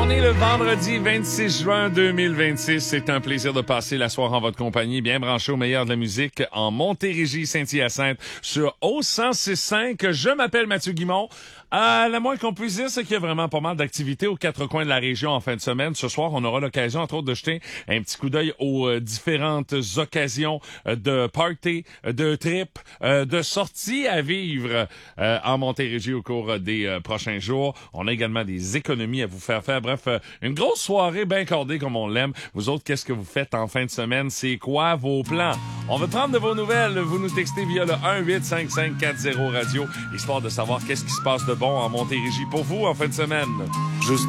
On est le vendredi 26 juin 2026. C'est un plaisir de passer la soirée en votre compagnie, bien branché au meilleur de la musique en Montérégie, Saint-Hyacinthe, sur O106.5. Je m'appelle Mathieu Guimond. La moins qu'on puisse dire, c'est qu'il y a vraiment pas mal d'activités aux quatre coins de la région en fin de semaine. Ce soir, on aura l'occasion, entre autres, de jeter un petit coup d'œil aux différentes occasions de party, de trip, de sorties à vivre en Montérégie au cours des prochains jours. On a également des économies à vous faire faire. Bref, une grosse soirée bien cordée comme on l'aime. Vous autres, qu'est-ce que vous faites en fin de semaine? C'est quoi vos plans? On veut prendre de vos nouvelles. Vous nous textez via le 1-855-40-radio, histoire de savoir qu'est-ce qui se passe de bon en Montérégie pour vous en fin de semaine.